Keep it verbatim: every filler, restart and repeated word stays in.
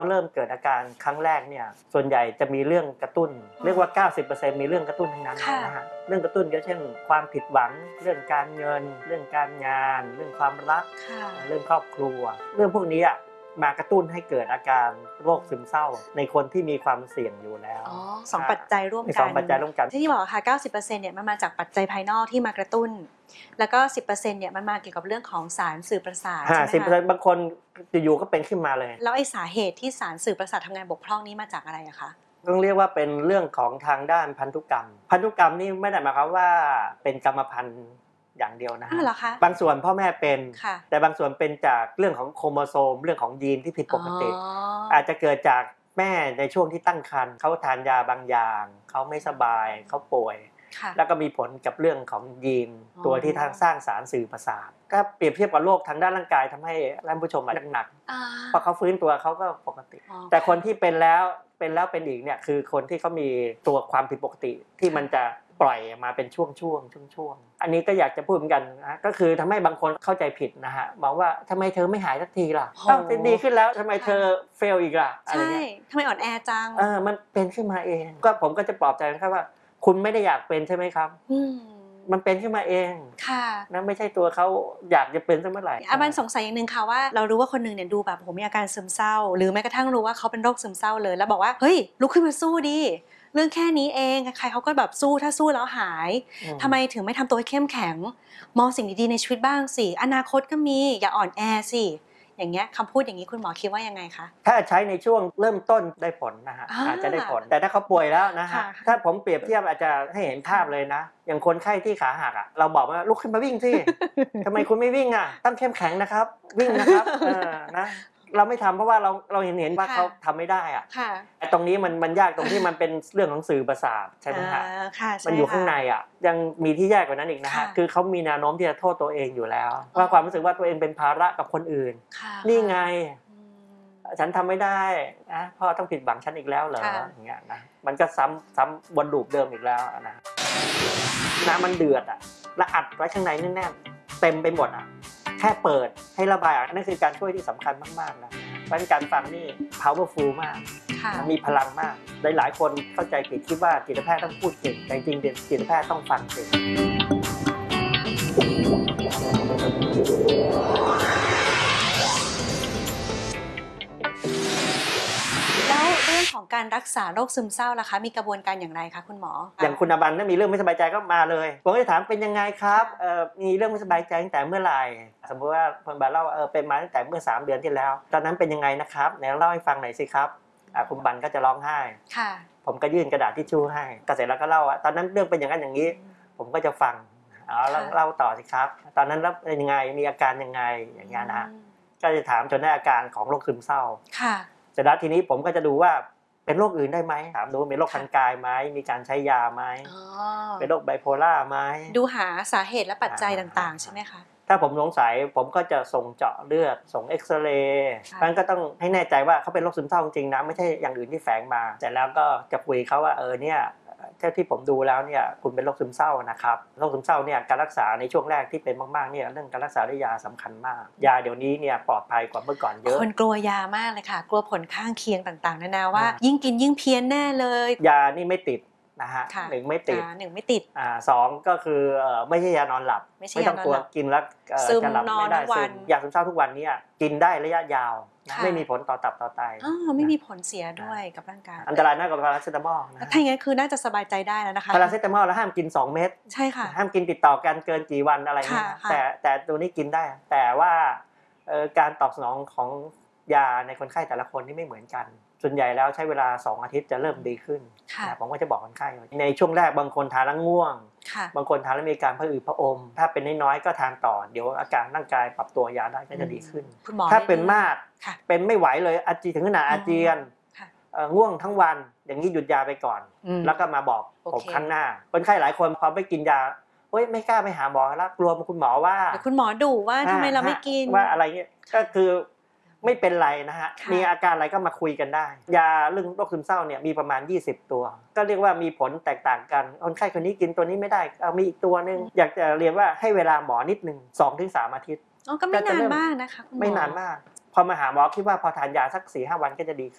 เริ่มเกิดอาการครั้งแรกเนี่ยส่วนใหญ่จะมีเรื่องกระตุ้นเรียกว่า เก้าสิบเปอร์เซ็นต์ มีเรื่องกระตุ้นทั้งนั้นนะฮะเรื่องกระตุ้นก็เช่นความผิดหวังเรื่องการเงินเรื่องการงานเรื่องความรักเรื่องครอบครัวเรื่องพวกนี้มากระตุ้นให้เกิดอาการโรคซึมเศร้าในคนที่มีความเสี่ยงอยู่แล้วอ๋อสองปัจจัยร่วมกันสองปัจจัยร่วมกันที่บอกค่ะ เก้าสิบเปอร์เซ็นต์ เนี่ยมันมาจากปัจจัยภายนอกที่มากระตุ้นแล้วก็ สิบเปอร์เซ็นต์ เนี่ยมันมาเกี่ยวกับเรื่องของสารสื่อประสาทใช่ไหมคะสิบเปอร์เซ็นต์ บางคนอยู่ๆก็เป็นขึ้นมาเลยแล้วไอ้สาเหตุที่สารสื่อประสาททำงานบกพร่องนี้มาจากอะไรอะคะต้องเรียกว่าเป็นเรื่องของทางด้านพันธุกรรมพันธุกรรมนี่ไม่ได้หมายความว่าเป็นกรรมพันธุ์อย่างเดียวนะบางส่วนพ่อแม่เป็นแต่บางส่วนเป็นจากเรื่องของโครโมโซมเรื่องของยีนที่ผิดปกติอาจจะเกิดจากแม่ในช่วงที่ตั้งครรภ์เขาทานยาบางอย่างเขาไม่สบายเขาป่วยแล้วก็มีผลกับเรื่องของยีนตัวที่ทางสร้างสารสื่อประสาทก็เปรียบเทียบกับโรคทางด้านร่างกายทำให้ท่านผู้ชมอาจจะหนักพอเขาฟื้นตัวเขาก็ปกติแต่คนที่เป็นแล้วเป็นแล้วเป็นอีกเนี่ยคือคนที่เขามีตัวความผิดปกติที่มันจะปล่อยมาเป็นช่วงช่วงช่วงช่วงอันนี้ก็อยากจะพูดเหมือนกันนะก็คือทำให้บางคนเข้าใจผิดนะฮะบอกว่าทำไมเธอไม่หายสักทีล่ะต้องดีขึ้นแล้วทำไมเธอเฟลอีกล่ะอะไรเงี้ยทำไมอ่อนแอจังเออมันเป็นขึ้นมาเองก็ผมก็จะปลอบใจนะครับว่าคุณไม่ได้อยากเป็นใช่ไหมครับมันเป็นขึ้นมาเองค่ะนะไม่ใช่ตัวเขาอยากจะเป็นซะเมื่อไหร่อาบันสงสัยอย่างนึงค่ะว่าเรารู้ว่าคนนึงเนี่ยดูแบบผมมีอาการซึมเศร้าหรือแม้กระทั่งรู้ว่าเขาเป็นโรคซึมเศร้าเลยแล้วบอกว่าเฮ้ยลุกขึ้นมาสู้ดิเรื่องแค่นี้เองใครเขาก็แบบสู้ถ้าสู้แล้วหายทำไมถึงไม่ทำตัวให้เข้มแข็งมองสิ่งดีๆในชีวิตบ้างสิอนาคตก็มีอย่าอ่อนแอสิอย่างเงี้ยคำพูดอย่างนี้คุณหมอคิดว่ายังไงคะถ้าใช้ในช่วงเริ่มต้นได้ผลนะฮะอาจจะได้ผลแต่ถ้าเขาป่วยแล้วนะฮะถ้าผมเปรียบเทียบอาจจะให้เห็นภาพเลยนะอย่างคนไข้ที่ขาหักอ่ะเราบอกว่าลุกขึ้นมาวิ่งสิทำไมคุณไม่วิ่งอ่ะต้องเข้มแข็งนะครับวิ่งนะครับเออนะเราไม่ทำเพราะว่าเราเราเห็นเห็นว่าเขาทำไม่ได้อ่ะไอ้ตรงนี้มันมันยากตรงที่มันเป็นเรื่องของสื่อประสาทใช่ไหมฮะมันอยู่ข้างในอ่ะยังมีที่แยกกว่านั้นอีกนะฮะคือเขามีแนวโน้มที่จะโทษตัวเองอยู่แล้วว่าความรู้สึกว่าตัวเองเป็นภาระกับคนอื่นนี่ไงฉันทำไม่ได้นะพ่อต้องผิดหวังฉันอีกแล้วเหรออย่างเงี้ยนะมันก็ซ้ำซ้ำวนลูปเดิมอีกแล้วนะน้ำมันเดือดอ่ะแล้วอัดไว้ข้างในแน่นๆเต็มไปหมดอ่ะแค่เปิดให้ระบายนั่นคือการช่วยที่สำคัญมากๆนะเพราะการฟังนี่ powerful มากมีพลังมากหลายๆคนเข้าใจผิดคิดว่าจิตแพทย์ต้องพูดเก่งแต่จริงๆจิตแพทย์ต้องฟังเก่งเรื่องของการรักษาโรคซึมเศร้าล่ะคะมีกระบวนการอย่างไรคะคุณหมออย่างคุณอบันถ้ามีเรื่องไม่สบายใจก็มาเลยผมก็จะถามเป็นยังไงครับเอ่อมีเรื่องไม่สบายใจตั้งแต่เมื่อไหร่สมมติว่าคุณบันเล่าว่าเออเป็นมาตั้งแต่เมื่อสามเดือนที่แล้วตอนนั้นเป็นยังไงนะครับไหนเล่าให้ฟังหน่อยสิครับคุณบันก็จะร้องไห้ค่ะผมก็ยื่นกระดาษทิชชู่ให้ก็เสร็จแล้วก็เล่าว่าตอนนั้นเรื่องเป็นอย่างนั้นอย่างนี้ผมก็จะฟังอ๋อเล่าต่อสิครับตอนนั้นแล้วเป็นยังไงมีอาการยังไงอย่างเงี้ยนะก็จะถามจนได้อาการของโรคซึมเศร้าค่ะเสร็จแล้วทีนี้ผมก็จะดูว่าเป็นโรคอื่นได้ไหมถามดูว่าเป็นโรคทางกายไหมมีการใช้ยาไหมเป็นโรคไบโพล่าไหมดูหาสาเหตุและปัจจัยต่างๆใช่ไหมคะถ้าผมสงสัยผมก็จะส่งเจาะเลือดส่งเอ็กซเรย์มันก็ต้องให้แน่ใจว่าเขาเป็นโรคซึมเศร้าจริงนะไม่ใช่อย่างอื่นที่แฝงมาแต่แล้วก็จะคุยเขาว่าเออเนี่ยเท่าที่ผมดูแล้วเนี่ยคุณเป็นโรคซึมเศร้านะครับโรคซึมเศร้าเนี่ยการรักษาในช่วงแรกที่เป็นมากๆเนี่ยเรื่องการรักษาด้วยยาสำคัญมากยาเดี๋ยวนี้เนี่ยปลอดภัยกว่าเมื่อก่อนเยอะคนกลัวยามากเลยค่ะกลัวผลข้างเคียงต่างๆนานาว่ายิ่งกินยิ่งเพี้ยนแน่เลยยานี่ไม่ติดนะฮะหนึ่งไม่ติดหนึ่งไม่ติดอ่าสองก็คือไม่ใช่ยานอนหลับไม่ต้องกลัวกินแล้วจะหลับไม่ได้ซึมยาซึมเศร้าทุกวันนี้กินได้ระยะยาวไม่มีผลต่อตับต่อไตอ๋อไม่มีผลเสียด้วยกับร่างกายอันตรายมากกว่าพาราเซตามอลนะถ้าอย่างนั้นคือน่าจะสบายใจได้แล้วนะคะพาราเซตามอลแล้วห้ามกินสองเม็ดใช่ค่ะห้ามกินติดต่อกันเกินกี่วันอะไรเงี้ยแต่แต่ตัวนี้กินได้แต่ว่าการตอบสนองของยาในคนไข้แต่ละคนนี่ไม่เหมือนกันส่วนใหญ่แล้วใช้เวลาสองอาทิตย์จะเริ่มดีขึ้นผมก็จะบอกคนไข้ในช่วงแรกบางคนทานแล้วง่วงบางคนทานแล้วมีการผะอืดผะอมถ้าเป็นน้อยๆก็ทานต่อเดี๋ยวอาการร่างกายปรับตัวยาได้ก็จะดีขึ้นถ้าเป็นมากเป็นไม่ไหวเลยอาเจียนถึงขนาดอาเจียนง่วงทั้งวันอย่างนี้หยุดยาไปก่อนแล้วก็มาบอกผมครั้งหน้าคนไข้หลายคนพอไม่กินยาเฮ้ยไม่กล้าไปหาหมอแล้วกลัวคุณหมอว่าคุณหมอดุว่าทำไมเราไม่กินว่าอะไรเงี้ยก็คือไม่เป็นไรนะฮะมีอาการอะไรก็มาคุยกันได้ยาเรื่องโรคซึมเศร้าเนี่ยมีประมาณยี่สิบตัวก็เรียกว่ามีผลแตกต่างกันคนไข้คนนี้กินตัวนี้ไม่ได้เอามีอีกตัวนึงอยากจะเรียนว่าให้เวลาหมอนิดนึง สองถึงสาม อาทิตย์อ๋อก็ไม่นานมากนะคะคุณหมอไม่นานมากพอมาหาหมอคิดว่าพอทานยาสัก สี่ห้า วันก็จะดี